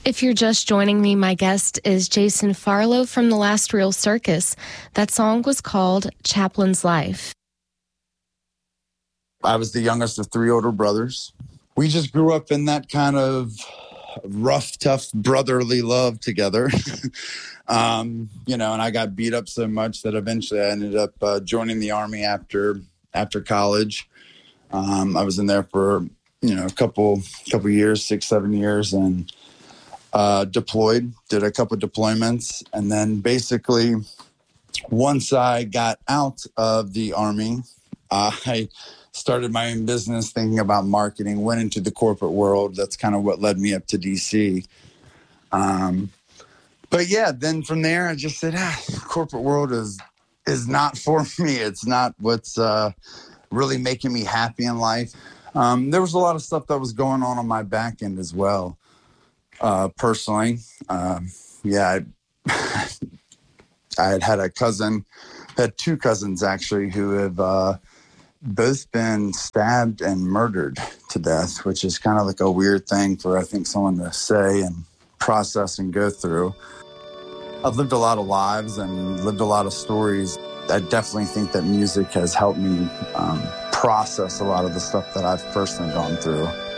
If you're just joining me, my guest is Jason Farlow from The Last Real Circus. That song was called Chaplain's Life. I was the youngest of three older brothers. We just grew up in that kind of rough, tough, brotherly love together. And I got beat up so much that eventually I ended up joining the Army after college. I was in there for, a couple years, 6-7 years, and deployed, did a couple deployments. And then basically once I got out of the Army, I started my own business, thinking about marketing, went into the corporate world. That's kind of what led me up to DC. But yeah, then from there, I just said, corporate world is not for me. It's not what's really making me happy in life. There was a lot of stuff that was going on my back end as well. Personally, I had a cousin, had two cousins actually, who have both been stabbed and murdered to death, which is kind of like a weird thing for, I think, someone to say and process and go through. I've lived a lot of lives and lived a lot of stories. I definitely think that music has helped me process a lot of the stuff that I've personally gone through.